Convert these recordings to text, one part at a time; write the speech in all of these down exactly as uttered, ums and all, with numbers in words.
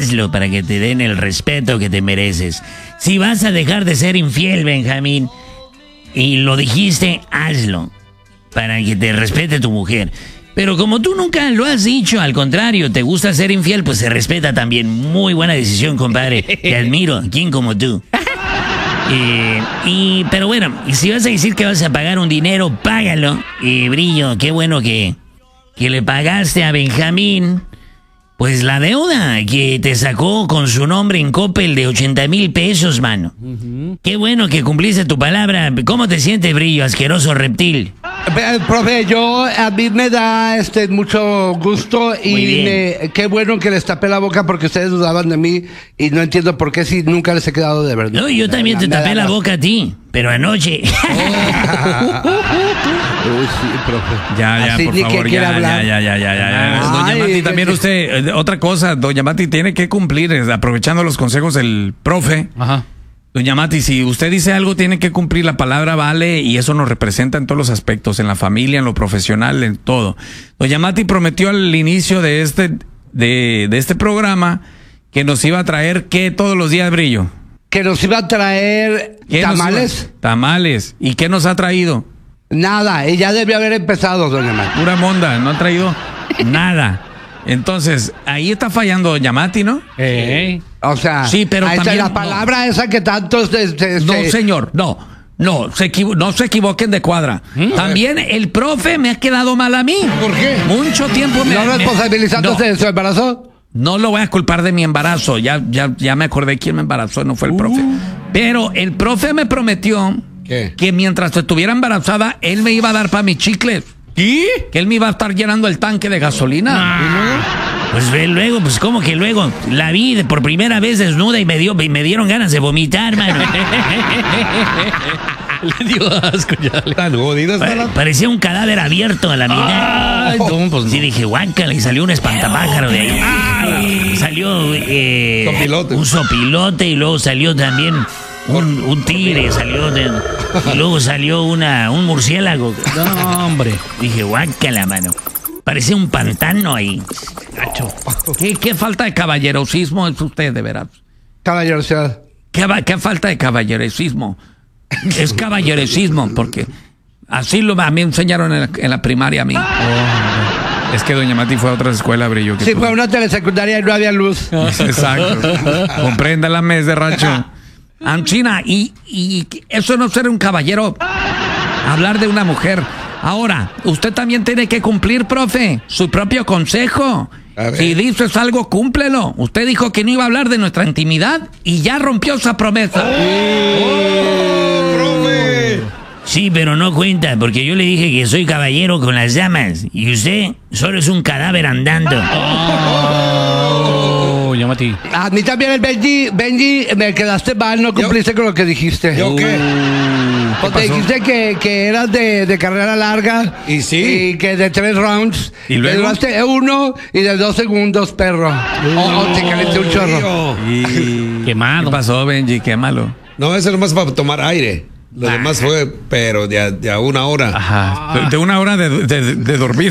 hazlo para que te den el respeto que te mereces. Si vas a dejar de ser infiel, Benjamín, y lo dijiste, hazlo para que te respete tu mujer. Pero como tú nunca lo has dicho, al contrario, te gusta ser infiel, pues se respeta también. Muy buena decisión, compadre. Te admiro. ¿Quién como tú? Eh, y, pero bueno, si vas a decir que vas a pagar un dinero, págalo. Y Brillo, qué bueno que, que le pagaste a Benjamín, pues la deuda que te sacó con su nombre en Coppel de ochenta mil pesos, mano. Uh-huh. Qué bueno que cumpliste tu palabra. ¿Cómo te sientes, Brillo, asqueroso reptil? Eh, profe, yo a mí me da este mucho gusto y me, qué bueno que les tapé la boca porque ustedes dudaban de mí y no entiendo por qué si nunca les he quedado de verdad. No, yo también te tapé la boca a ti, pero anoche. Uy, sí, profe. Ya, ya, Así por ni favor, que ya, quiera hablar. ya, ya, ya, ya, ya. Ay, Doña Mati, que- también usted, eh, otra cosa, Doña Mati tiene que cumplir, eh, aprovechando los consejos del profe. Ajá. Doña Mati, si usted dice algo, tiene que cumplir. La palabra vale y eso nos representa en todos los aspectos, en la familia, en lo profesional, en todo. Doña Mati prometió al inicio de este, de, de este programa que nos iba a traer, ¿qué todos los días, Brillo? Que nos iba a traer ¿Qué nos tamales. iba- Tamales. ¿Y qué nos ha traído? Nada, ella debió haber empezado, doña Mati. Pura monda, no ha traído nada. Entonces, ahí está fallando Doña Mati, ¿no? Eh. O sea, Sí, pero ahí está también- la palabra esa que tanto se, se- No, se- señor, no. No, se equivo- no se equivoquen de cuadra. También el profe me ha quedado mal a mí. ¿Por qué? Mucho tiempo me... ¿No me- responsabilizándose no, de su embarazo? no lo voy a culpar de mi embarazo. Ya, ya, ya me acordé quién me embarazó, no fue el profe. Pero el profe me prometió ¿Qué? que mientras estuviera embarazada, él me iba a dar para mis chicles. ¿Y? Que él me iba a estar llenando el tanque de gasolina. Pues ve luego, pues ¿cómo que luego? La vi de- por primera vez desnuda y me dio y me dieron ganas de vomitar, mano. Le dio asco ya. le- Tan jodida está Pa- la... parecía un cadáver abierto a la mitad. Ay, no, pues no. Sí, dije, guácala, y salió un espantapájaro de ahí. Salió eh, Sopilote. un sopilote y luego salió también un, un tigre, salió de- y luego salió una, un murciélago. No, hombre. Dije, guácala, mano. Parecía un pantano ahí. Gacho. ¿Qué, qué falta de caballerosismo es usted, de veras? Caballerosidad. ¿Qué, va- qué falta de caballeresismo? Es caballeresismo, porque así lo a mí me enseñaron en la, en la primaria a mí. Es que Doña Mati fue a otra escuela, Brillo. Que Sí, tú. fue a una telesecundaria y no había luz. Exacto. Comprenda la mes de rancho. Anchina, y, y eso no ser un caballero, hablar de una mujer. Ahora, usted también tiene que cumplir, profe, su propio consejo. A ver. Si dices algo, cúmplelo. Usted dijo que no iba a hablar de nuestra intimidad y ya rompió esa promesa. ¡Oh, profe! Sí, pero no cuenta, porque yo le dije que soy caballero con las damas. Y usted solo es un cadáver andando. Oh, ya Mati. A mí también el Benji, Benji, me quedaste mal, no cumpliste con lo que dijiste. ¿Yo qué? Porque dijiste que, que eras de, de carrera larga. Y sí. Y que de tres rounds. ¿Y luego? Que duraste uno y de dos segundos, perro. O oh, te calenté un chorro. Y... Quemado. ¿Qué pasó, Benji? Qué malo. No, eso nomás para tomar aire. Lo demás fue, pero de a, de a una hora. Ajá. De, de una hora de, de- de dormir.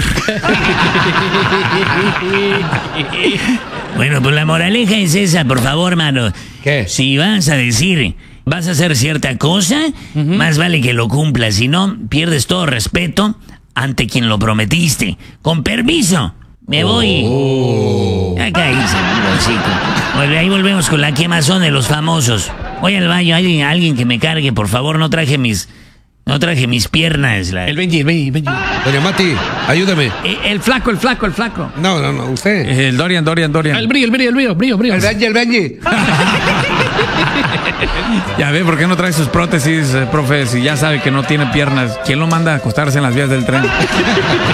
Bueno, pues la moraleja es esa, por favor, mano. ¿Qué? Si vas a decir, vas a hacer cierta cosa, más vale que lo cumplas. Si no, pierdes todo respeto ante quien lo prometiste. Con permiso, me voy. Ya cállese, hocico. Bueno, ahí volvemos con la quemazón de los famosos. Voy al baño, alguien, alguien que me cargue, por favor, no traje mis... No traje mis piernas. La- El Benji, el Benji, el Benji. Doña Mati, ayúdame. Eh, El flaco, el flaco, el flaco. No, no, no, usted. Eh, El Dorian, Dorian, Dorian. El brillo, el brillo, el brillo, brillo, brillo. El Benji, el Benji. Ya ve, ¿por qué no trae sus prótesis, eh, profe? Si ya sabe que no tiene piernas, ¿quién lo manda a acostarse en las vías del tren?